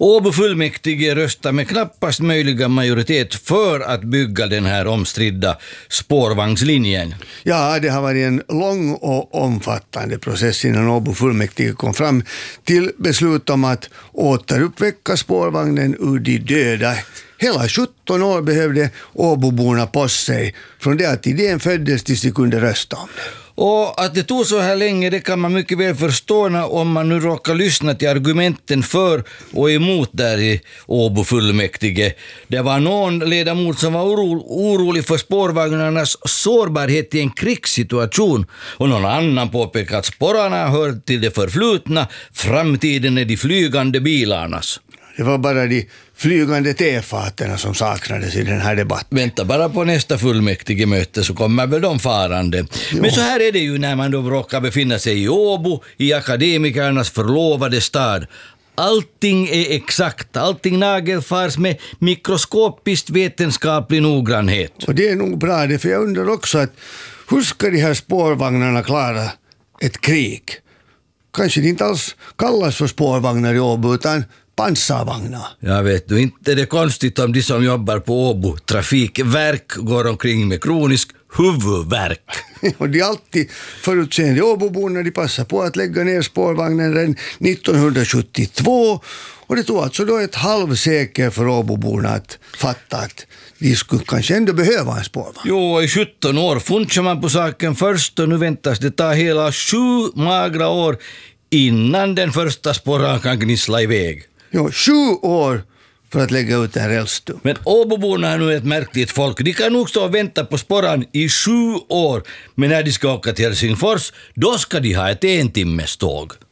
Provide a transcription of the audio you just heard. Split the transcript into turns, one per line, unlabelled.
Åbo fullmäktige röstar med knappast möjliga majoritet för att bygga den här omstridda spårvagnslinjen.
Ja, det har varit en lång och omfattande process innan Åbo fullmäktige kom fram till beslut om att återuppväcka spårvagnen ur de döda. Hela 17 år behövde Åboborna på sig från det att idén föddes tills de kunde rösta om det.
Och att det tog så här länge, det kan man mycket väl förstå om man nu råkar lyssna till argumenten för och emot där i Åbo fullmäktige. Det var någon ledamot som var orolig för spårvagnarnas sårbarhet i en krigssituation, och någon annan påpekade att spårarna hör till det förflutna, framtiden är de flygande bilarnas.
Det var bara de flygande tefaterna som saknades i den här debatten.
Vänta bara på nästa fullmäktige möte så kommer väl de farande. Jo. Men så här är det ju när man då råkar befinna sig i Åbo, i akademikernas förlovade stad. Allting är exakt, allting nagelfars med mikroskopiskt vetenskaplig noggrannhet.
Och det är nog bra det, för jag undrar också att hur ska de här spårvagnarna klara ett krig? Kanske det inte alls kallas för spårvagnar i Åbo utan pansarvagnar.
Jag vet du, inte är det konstigt om de som jobbar på Åbo trafikverk går omkring med kronisk huvudvärk.
Och de är alltid förutseende Åboborna, de passar på att lägga ner spårvagnen redan 1972, och det tog alltså då ett halvsekel för Åboborna att fatta att de skulle kanske ändå behöva en spårvagn.
Jo, i 17 år funchar man på saken först, och nu väntas det ta hela 7 magra år innan den första spåren kan gnissla iväg.
Jo, 7 år för att lägga ut en rälstum.
Men Åboborna är nu ett märkligt folk. De kan nog stå och vänta på spåran i 7 år. Men när de ska åka till Helsingfors, då ska de ha ett 1 timmes tåg.